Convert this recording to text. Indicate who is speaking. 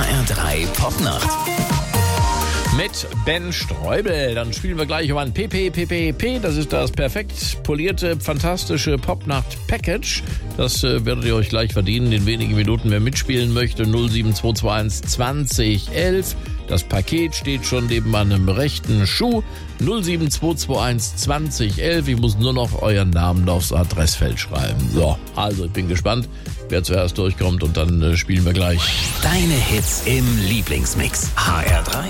Speaker 1: HR3 Popnacht.
Speaker 2: Mit Ben Streubel. Dann spielen wir gleich über ein PPPPP. Das ist das perfekt polierte, fantastische Popnacht-Package. Das werdet ihr euch gleich verdienen in wenigen Minuten. Wer mitspielen möchte, 07221 2011. Das Paket steht schon neben meinem rechten Schuh. 07221 2011. Ich muss nur noch euren Namen aufs Adressfeld schreiben. So, also ich bin gespannt, wer zuerst durchkommt und dann spielen wir gleich.
Speaker 1: Deine Hits im Lieblingsmix. HR3